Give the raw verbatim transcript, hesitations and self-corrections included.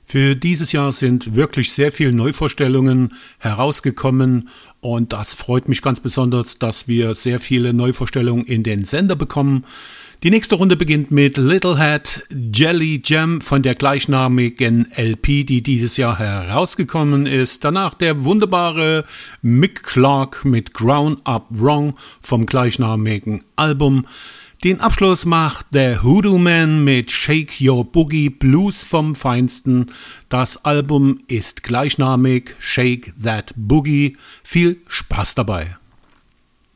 Für dieses Jahr sind wirklich sehr viele Neuvorstellungen herausgekommen und das freut mich ganz besonders, dass wir sehr viele Neuvorstellungen in den Sender bekommen. Die nächste Runde beginnt mit Little Hat Jelly Jam von der gleichnamigen L P, die dieses Jahr herausgekommen ist. Danach der wunderbare Mick Clark mit Ground Up Wrong vom gleichnamigen Album. Den Abschluss macht der Hoodoo Man mit Shake Your Boogie Blues vom Feinsten. Das Album ist gleichnamig, Shake That Boogie. Viel Spaß dabei!